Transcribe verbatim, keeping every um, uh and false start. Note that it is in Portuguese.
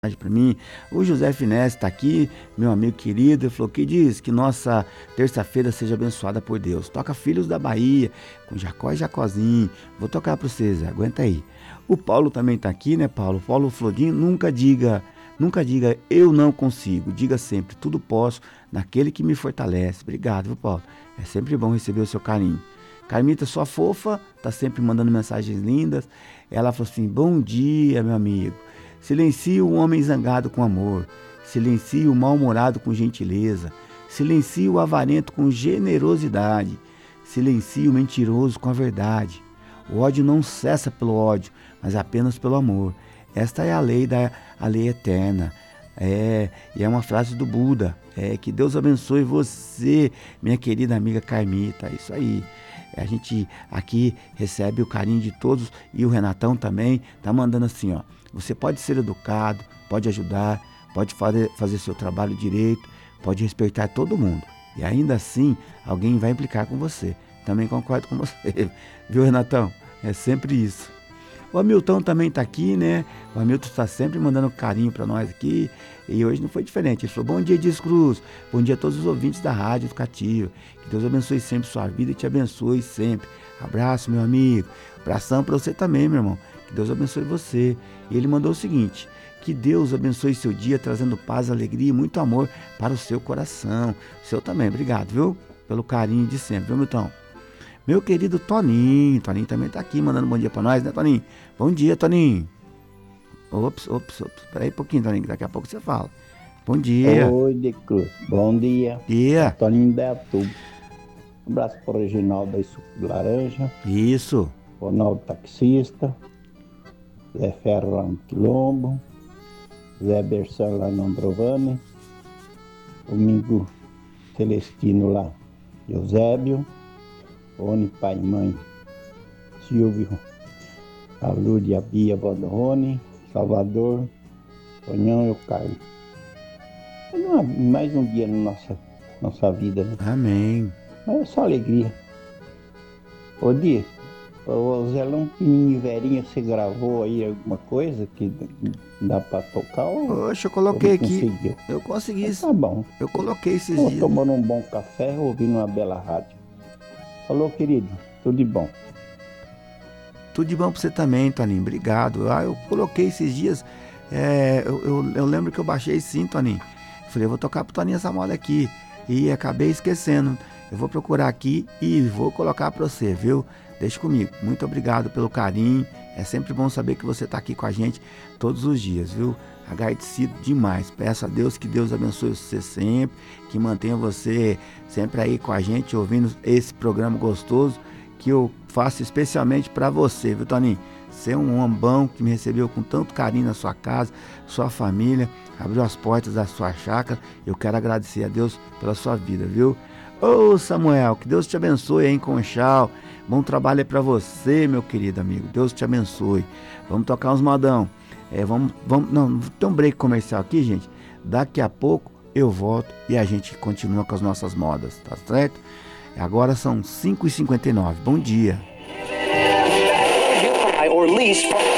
para mim. O José Finesse está aqui, meu amigo querido, ele falou que diz que nossa terça-feira seja abençoada por Deus. Toca Filhos da Bahia, com Jacó e Jacozinho. Vou tocar para vocês, aguenta aí. O Paulo também está aqui, né, Paulo? Paulo Flodinho, nunca diga, nunca diga eu não consigo, diga sempre tudo posso naquele que me fortalece. Obrigado, viu, Paulo? É sempre bom receber o seu carinho. Carmita, sua fofa, tá sempre mandando mensagens lindas. Ela falou assim: bom dia, meu amigo. Silencie o homem zangado com amor. Silencie o mal-humorado com gentileza. Silencie o avarento com generosidade. Silencie o mentiroso com a verdade. O ódio não cessa pelo ódio, mas apenas pelo amor. Esta é a lei da a lei eterna. É, e é uma frase do Buda. É, que Deus abençoe você, minha querida amiga Carmita. É isso aí. A gente aqui recebe o carinho de todos e o Renatão também tá mandando assim, ó. Você pode ser educado, pode ajudar, pode fazer, fazer seu trabalho direito, pode respeitar todo mundo. E ainda assim, alguém vai implicar com você. Também concordo com você. Viu, Renatão? É sempre isso. O Hamilton também está aqui, né? O Hamilton está sempre mandando carinho para nós aqui. E hoje não foi diferente. Ele falou: bom dia, Dias Cruz. Bom dia a todos os ouvintes da Rádio Educativa. Que Deus abençoe sempre sua vida e te abençoe sempre. Abraço, meu amigo. Abração para você também, meu irmão. Que Deus abençoe você. E ele mandou o seguinte: que Deus abençoe seu dia, trazendo paz, alegria e muito amor para o seu coração. O seu também. Obrigado, viu? Pelo carinho de sempre, viu, Milton? Meu querido Toninho, Toninho também tá aqui mandando bom dia pra nós, né, Toninho? Bom dia, Toninho. Ops, ops, ops. Espera aí um pouquinho, Toninho, que daqui a pouco você fala. Bom dia. Oi, de Cruz. Bom dia. Dia. Toninho da Tubo. Um abraço pro Reginaldo aí, suco de laranja. Isso. Ronaldo taxista. Zé Ferro lá no Quilombo. Zé Bersan lá no Androvani. Domingo Celestino lá. Eusébio. Rony, pai e mãe, Silvio, a Lúdia, a Bia, a vó do Rony, Salvador, Tonhão e o Carlos. Mais um dia na nossa, nossa vida, né? Amém. Mas é só alegria. Ô, Di, o Zelão Pininho e Verinha, você gravou aí alguma coisa que dá pra tocar? Ou, Oxe, eu coloquei aqui. Conseguiu? Eu consegui isso. Tá bom. Eu coloquei esses Tô dias. tomando um bom café, ouvindo uma bela rádio. Falou, querido, tudo de bom. Tudo de bom pra você também, Toninho. Obrigado. Ah, eu coloquei esses dias. É, eu, eu, eu lembro que eu baixei sim, Toninho. Falei, eu vou tocar pro Toninho essa moda aqui. E acabei esquecendo. Eu vou procurar aqui e vou colocar pra você, viu? Deixa comigo. Muito obrigado pelo carinho. É sempre bom saber que você tá aqui com a gente todos os dias, viu? Agradecido demais. Peço a Deus que Deus abençoe você sempre, que mantenha você sempre aí com a gente, ouvindo esse programa gostoso que eu faço especialmente para você, viu, Toninho? Você é um homem bom que me recebeu com tanto carinho na sua casa, sua família, abriu as portas da sua chácara. Eu quero agradecer a Deus pela sua vida, viu? Ô Samuel, que Deus te abençoe aí em Conchal. Bom trabalho aí para você, meu querido amigo. Deus te abençoe. Vamos tocar uns modão. É, vamos, vamos, não, tem um break comercial aqui, gente. Daqui a pouco eu volto e a gente continua com as nossas modas, tá certo? Agora são cinco e cinquenta e nove. Bom dia. Or lease